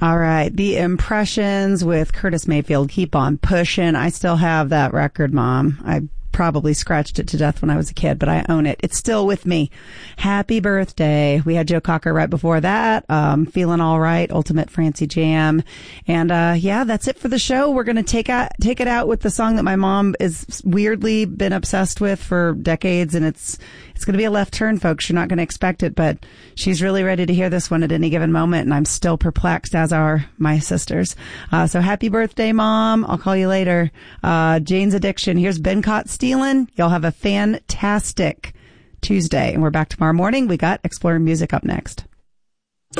All right. The Impressions with Curtis Mayfield. Keep on pushing. I still have that record, Mom. I probably scratched it to death when I was a kid, but I own it. It's still with me. Happy birthday. We had Joe Cocker right before that. Feeling All Right, Ultimate Francie Jam. And, yeah, that's it for the show. We're going to take it out with the song that my mom is weirdly been obsessed with for decades. And it's going to be a left turn, folks. You're not going to expect it, but she's really ready to hear this one at any given moment. And I'm still perplexed, as are my sisters. So happy birthday, Mom. I'll call you later. Jane's Addiction. Here's Been Caught Stealing. Y'all have a fantastic Tuesday. And we're back tomorrow morning. We got Exploring Music up next.